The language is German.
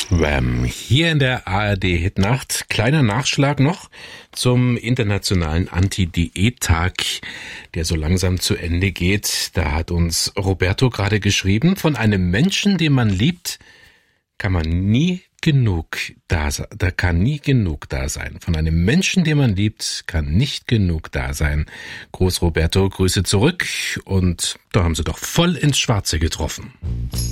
Wham! Hier in der ARD-Hitnacht. Kleiner Nachschlag noch zum internationalen Anti-Diät-Tag, der so langsam zu Ende geht. Da hat uns Roberto gerade geschrieben, von einem Menschen, den man liebt, kann man nie genug da sein. Da kann nie genug da sein. Von einem Menschen, den man liebt, kann nicht genug da sein. Groß Roberto, Grüße zurück. Und da haben sie doch voll ins Schwarze getroffen.